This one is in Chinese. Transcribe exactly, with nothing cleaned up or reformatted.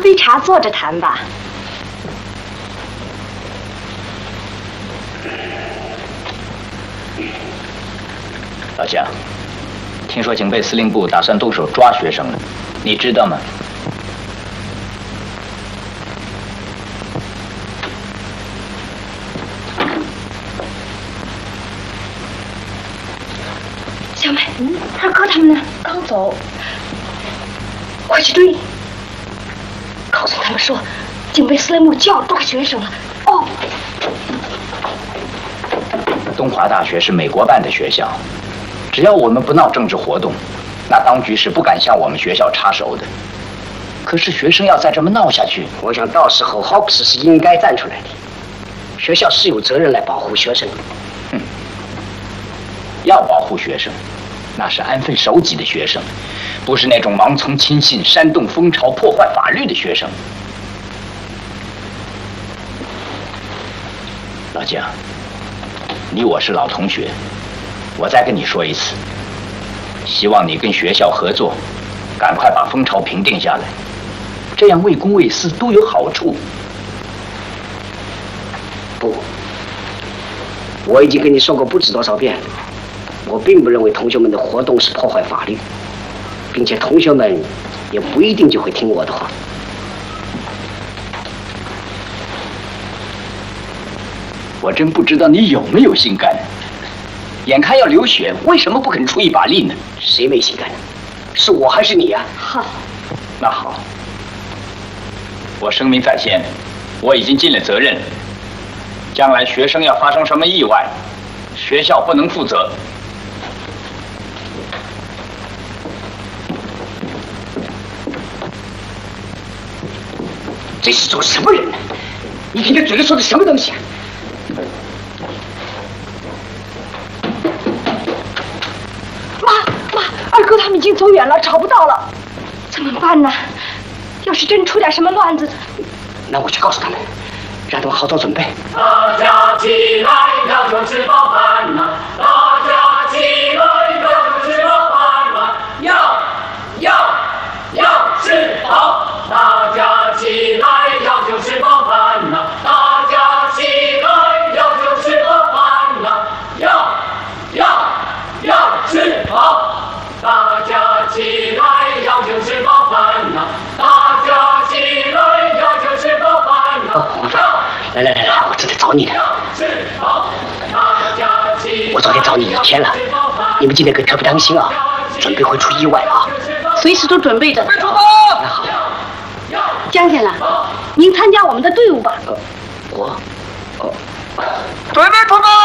杯茶，坐着谈吧。 老蒋，听说警备司令部打算动手抓学生了，你知道吗？ 小美，嗯，二哥他们呢？刚走。快去追！告诉他们说，警备司令部就要抓学生了。哦。 东华大学是美国办的学校。只要我们不闹政治活动，那当局是不敢向我们学校插手的。可是学生要再这么闹下去， 我想到时候霍克斯是应该站出来的。学校是有责任来保护学生的。 嗯，要保护学生，那是安分守己的学生，不是那种盲从亲信、煽动风潮、破坏法律的学生。老蒋，你我是老同学。我再跟你说一次，希望你跟学校合作，赶快把风潮平定下来，这样为公为私都有好处。 不，我已经跟你说过不知多少遍，我并不认为同学们的活动是破坏法律，并且同学们也不一定就会听我的话。 我真不知道你有没有心肝。眼看要流血，为什么不肯出一把力呢？ 谁没心肝？是我还是你呀？ 好， 那好，我声明在先，我已经尽了责任。将来学生要发生什么意外，学校不能负责。 这是做什么人呢？你凭着嘴里说的什么东西啊？ 二哥他们已经走远了，找不到了，怎么办呢？要是真出点什么乱子， 那我去告诉他们，让他们好做准备。 大家起来，要求吃饱饭呐！大家起来，要求吃饱饭呐！要要要吃饱！大家起来，要求吃饱饭呐！大家起来，要求吃饱饭呐！要要要吃饱！大家起来，要求吃饱饭呐！大家起来，要求吃饱饭呐！ 来来来来，我正在找你呢。我昨天找你一天了，你们今天可特别当心啊，准备会出意外啊！ 随时都准备着。 那好， 江先生，您参加我们的队伍吧。 呃，我，哦， 准备出发。